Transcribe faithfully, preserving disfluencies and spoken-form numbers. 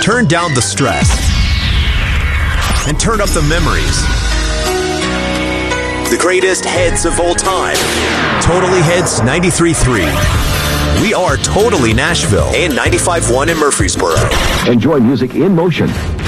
Turn down the stress and turn up the memories. The greatest heads of all time. Totally Hits ninety-three point three. We are Totally Nashville and ninety-five point one in Murfreesboro. Enjoy music in motion.